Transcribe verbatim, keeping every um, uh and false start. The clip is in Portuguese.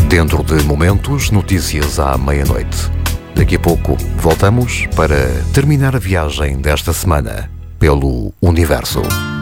Dentro de momentos, notícias à meia-noite. Daqui a pouco voltamos para terminar a viagem desta semana pelo universo.